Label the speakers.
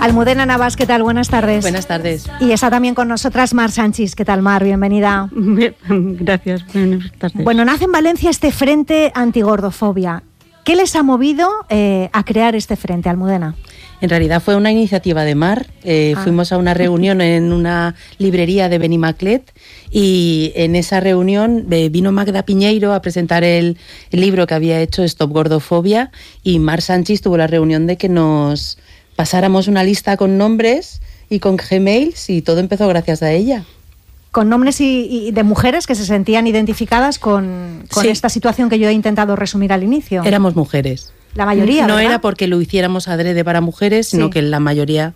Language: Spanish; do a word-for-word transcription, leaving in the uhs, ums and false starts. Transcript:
Speaker 1: Almudena Navas, ¿qué tal? Buenas tardes.
Speaker 2: Buenas tardes.
Speaker 1: Y está también con nosotras Mar Sanchis. ¿Qué tal, Mar? Bienvenida.
Speaker 3: Gracias. Buenas tardes.
Speaker 1: Bueno, nace en Valencia este Frente Antigordofobia. ¿Qué les ha movido eh, a crear este frente, Almudena?
Speaker 2: En realidad fue una iniciativa de Mar. Eh, ah. Fuimos a una reunión en una librería de Benimaclet y en esa reunión eh, vino Magda Piñeiro a presentar el, el libro que había hecho Stop Gordofobia, y Mar Sanchis tuvo la reunión de que nos pasáramos una lista con nombres y con Gmails, y todo empezó gracias a ella.
Speaker 1: Con nombres y, y de mujeres que se sentían identificadas con, con sí. esta situación que yo he intentado resumir al inicio.
Speaker 2: Éramos mujeres.
Speaker 1: La mayoría,
Speaker 2: No
Speaker 1: ¿verdad?
Speaker 2: era porque lo hiciéramos adrede para mujeres, sino sí. que la mayoría